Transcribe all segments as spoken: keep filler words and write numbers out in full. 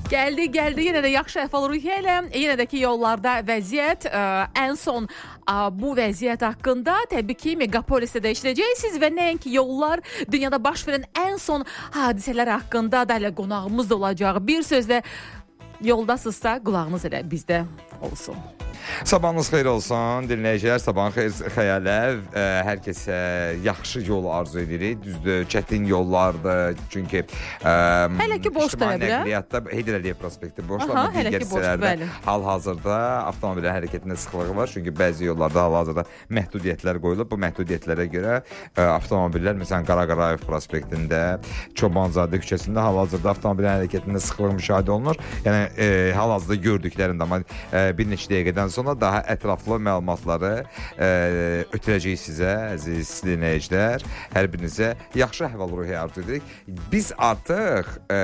Gəldi, gəldi. Yenə də yaxşı əhval-ruhiyyə ilə, yenə də ki, yollarda vəziyyət, ə, ən son ə, bu vəziyyət haqqında təbii ki, Megapolisdə də işləyəcəksiniz və nəinki yollar, dünyada baş verən ən son hadisələr haqqında da elə qonağımız da olacaq. Bir sözlə, yoldasınızsa qulağınız elə bizdə olsun. Sabahınız xeyir olsun, dinləyicilər, sabahın xeyir xəyaləv, ə, hər kəsə yaxşı yol arzu edirik, düzdür, çətin yollardır, çünki ə, hələ ki boşdur nəqliyyatda Heydər Əliyev prospekti boşdur, amma digər hissələrdə hal-hazırda avtomobilin hərəkətində sıxlığı var, çünki bəzi yollarda hal-hazırda məhdudiyyətlər qoyulub, bu məhdudiyyətlərə görə ə, avtomobillər, məsələn, Qara-Qarayev prospektində, Çobanzadə küçəsində hal-hazırda avtomobilin hərəkətində sıxlıq müşahidə olunur, yəni ə, hal-hazırda gördüklərində, amma ə, bir neçə dəqiqədən sonra daha ətraflı məlumatları ə, ötürəcəyik sizə, əziz dinləyicilər. Hər birinizə yaxşı əhval-ruhiyyə arzu edirik. Biz artıq ə,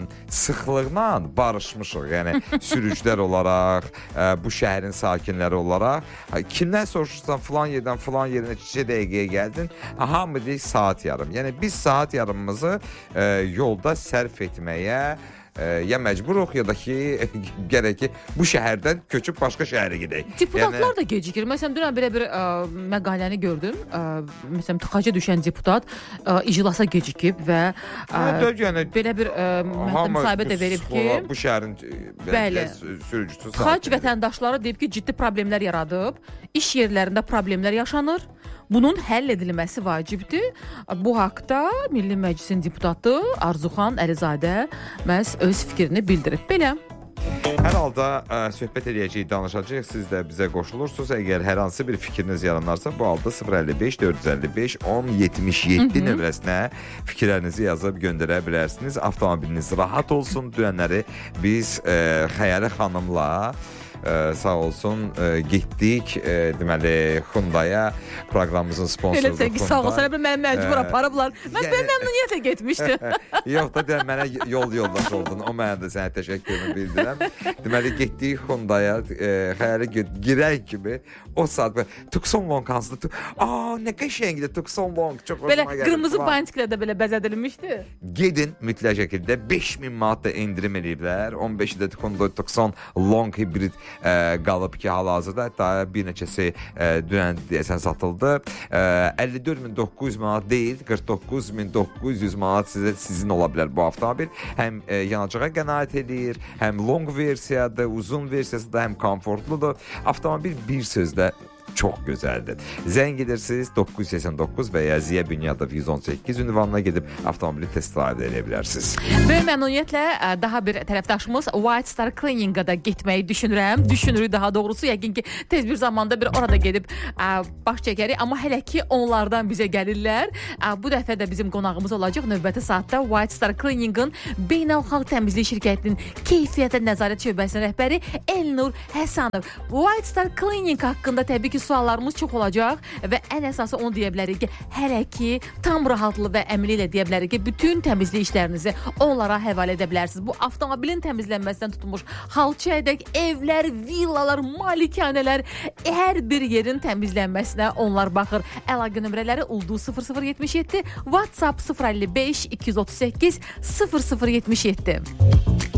sıxlıqla barışmışıq. Yəni sürücülər olaraq, ə, bu şəhərin sakinləri olaraq. Kimdən soruşursan, filan yerdən filan yerinə iki dəqiqəyə gəldin, hamı deyir saat yarım. Yəni biz saat yarımımızı ə, yolda sərf etməyə ya məcburuq, ya da ki, gərək ki, bu şəhərdən köçüb başqa şəhərə gedək. Deputatlar yəni... da gecikir. Məsələn, dünən belə bir ə, məqaləni gördüm. Ə, məsələn, tıxaca düşən deputat ə, iclasa gecikib və ə, hə, yəni, belə bir müsahibə də verib ki, bu şəhərin bəli, sürücüsü tıxac vətəndaşları deyib ki, ciddi problemlər yaradıb, iş yerlərində problemlər yaşanır. Bunun həll edilməsi vacibdir. Bu haqda Milli Məclisin deputatı Arzuxan Əlizadə məhz öz fikrini bildirib. Belə. Hər halda ə, söhbət edəcəyik, danışacağıq. Siz də bizə qoşulursunuz. Əgər hər hansı bir fikriniz yaranarsa, bu halda sıfır əlli beş dörd yüz əlli beş on yetmiş yeddi nömrəsinə fikirlərinizi yazıb göndərə bilərsiniz. Avtomobiliniz rahat olsun. Dünənləri biz ə, Xəyali xanımla Ə, sağ olsun, ə, getdik, ə, deməli, Hyundai'ya, proqramımızın sponsoru Hyundai. Elə sən ki, sağ olsun, elə mənə məcbur aparıblar. Mən yəni... məmnuniyyətlə getmişdim. Yox da, deyəm, mənə yol yoldaş oldun, o mənə də sənə təşəkkürümü bildirəm. Deməli, getdik Hyundai'ya, xəyali girək kimi, o saat belə, Tucson Long hansıdır? Aa, nə qəşəngdir, Tucson Long, çox hoşuma gəldi. Belə qırmızı bantiklə də belə bəzədilmişdi. Gedin, mütləq şəkildə beş min manat da endirim ediblər. on beş də Hyundai Tucson Long hibrid Ə, qalıb ki, hal-hazırda, hətta bir neçəsi ə, dünən deyəsən satıldı. Ə, əlli dörd min doqquz yüz manat deyil, qırx doqquz min doqquz yüz manat sizə, sizin ola bilər bu avtomobil. Həm ə, yanacağa qənaət edir, həm long versiyadır, uzun versiyası da həm komfortludur. Avtomobil bir sözlə çox gözəldir. Zəng edirsiniz doqquz yüz səksən doqquz və ya Ziya Bünyadov yüz on səkkiz ünvanına gedib avtomobili test-drive edə bilərsiniz. Və məmnuniyyətlə daha bir tərəfdaşımız White Star Cleaning-a da getməyi düşünürəm. Düşünürük daha doğrusu, yəqin ki, tez bir zamanda bir orada gedib ə, baş çəkərik. Amma hələ ki, onlardan bizə gəlirlər. Ə, bu dəfə də bizim qonağımız olacaq növbəti saatda White Star Cleaning-ın beynəlxalq təmizlik şirkətinin keyfiyyətə nəzarət şöbəsinin rəhbəri Elnur Həsənov. White Star Cleaning haqqında təbii ki, suallarımız çox olacaq və ən əsası onu deyə bilərik ki, hələ ki, tam rahatlı və əmli ilə deyə bilərik ki, bütün təmizlik işlərinizi onlara həvalə edə bilərsiniz. Bu avtomobilin təmizlənməsindən tutulmuş xalçayədək evlər, villalar, malikanələr, hər bir yerin təmizlənməsinə onlar baxır. Əlaqə nömrələri Ulduz sıfır sıfır yetmiş yeddi, WhatsApp sıfır əlli beş iki yüz otuz səkkiz sıfır sıfır yetmiş yeddi.